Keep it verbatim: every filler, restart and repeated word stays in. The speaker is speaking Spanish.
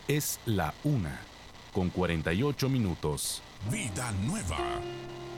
Es la una, con cuarenta y ocho minutos. Vida nueva.